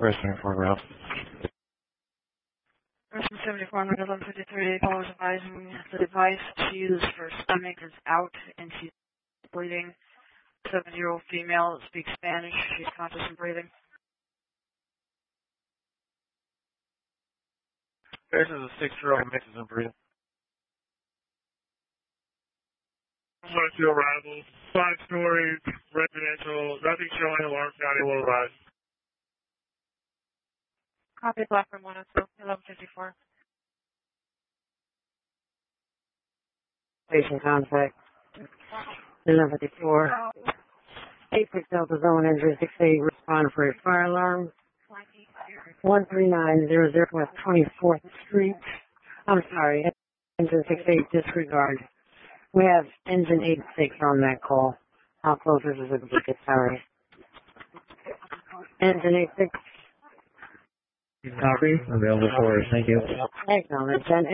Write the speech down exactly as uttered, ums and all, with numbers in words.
Person for route. Person seventy-four, eleven fifty-three, call is advising the device she used for stomach is out and she's bleeding. Seven-year-old female that speaks Spanish. She's conscious and breathing. This is a six-year-old mixes and breathing. One two arrivals, five stories, residential, nothing showing, Alarm County will arrive. Copy, Black from one oh two, eleven fifty-four. Patient contact, eleven fifty-four. eight six Delta Zone, Engine six eight, respond for a fire alarm. one three nine zero zero West twenty-fourth Street. I'm sorry, Engine six eight, disregard. We have Engine eight six on that call. How close is it to get sorry? Engine eight six. Copy. Available for us. Thank you. Acknowledge.